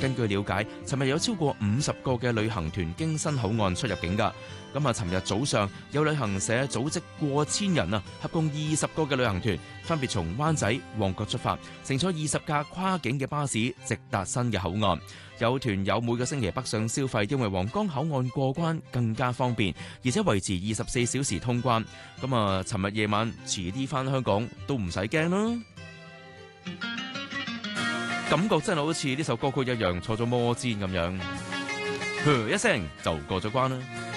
根據了解，尋日有超過50個嘅旅行團經新口岸出入境㗎。咁啊，尋日早上有旅行社組織過千人啊，合共20個嘅旅行團，分別從灣仔、旺角出發，乘坐20架跨境嘅巴士，直達新嘅口岸。有團友每個星期北上消費，因為皇崗口岸過關更加方便，而且維持24小時通關。咁啊，尋日夜晚遲啲返香港都唔使驚啦。感覺真係好似呢首歌曲一樣，坐咗摩氈咁樣，一聲就過咗關啦。